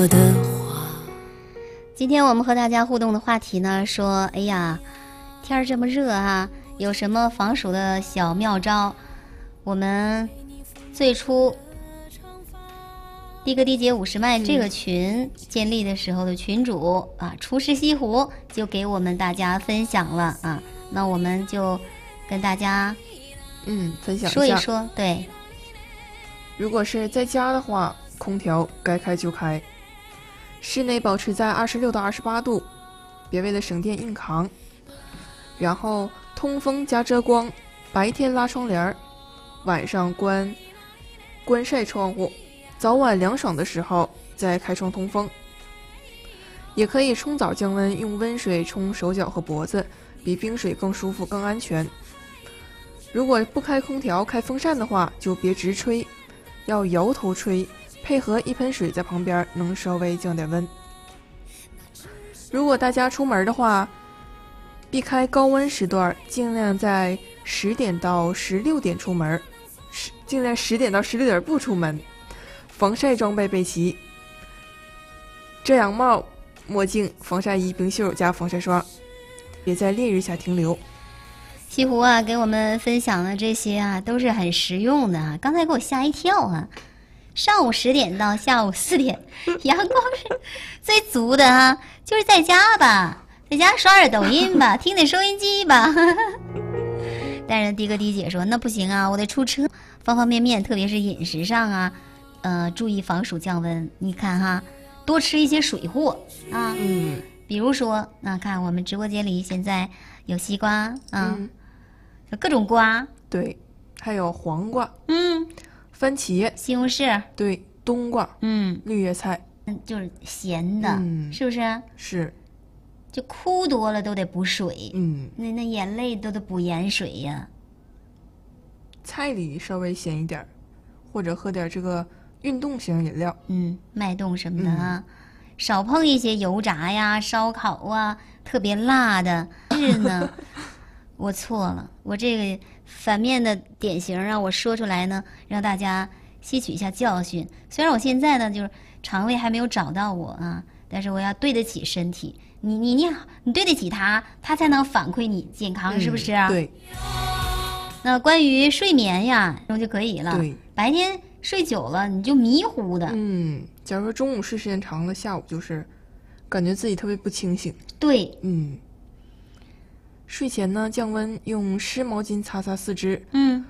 今天我们和大家互动的话题呢，说哎呀，天儿这么热啊，有什么防暑的小妙招？我们最初的哥的姐50麦这个群建立的时候的群主啊，厨师西湖就给我们大家分享了啊，那我们就跟大家分享说一说。对， 如果是在家的话，空调该开就开，室内保持在26到28度，别为了省电硬扛。然后通风加遮光，白天拉窗帘，晚上关晒窗户，早晚凉爽的时候再开窗通风。也可以冲澡降温，用温水冲手脚和脖子，比冰水更舒服更安全。如果不开空调开风扇的话，就别直吹，要摇头吹，配合一盆水在旁边，能稍微降点温。如果大家出门的话，避开高温时段，尽量在10点到16点出门，尽量10点到16点不出门。防晒装备备齐，遮阳帽、墨镜、防晒衣、冰袖加防晒霜，别在烈日下停留。 西湖啊，给我们分享的这些啊，都是很实用的啊。刚才给我吓一跳啊！上午10点到下午4点，阳光是最足的啊，就是在家吧，在家刷点抖音吧，听点收音机吧。但是的哥的姐说那不行啊，我得出车，方方面面，特别是饮食上啊，注意防暑降温。你看哈，多吃一些水货啊，比如说，那看我们直播间里现在有西瓜啊，有各种瓜， 对，还有黄瓜，番茄、 西红柿， 对，冬瓜，绿叶菜， 就是咸的，是不是？ 是， 就哭多了都得补水，那眼泪都得补盐水呀。 菜里稍微咸一点，或者喝点这个运动型饮料， 脉动什么的啊，少碰一些油炸呀、烧烤啊，特别辣的。是呢，我错了，我这个反面的典型啊，我说出来呢，让大家吸取一下教训。虽然我现在呢，就是肠胃还没有找到我啊，但是我要对得起身体。你对得起它才能反馈你健康，是不是啊？ 对。 那关于睡眠呀，这就可以了。 对， 白天睡久了你就迷糊的。 假如说中午睡时间长了，下午就是感觉自己特别不清醒。 对， 睡前呢降温，用湿毛巾擦擦四肢，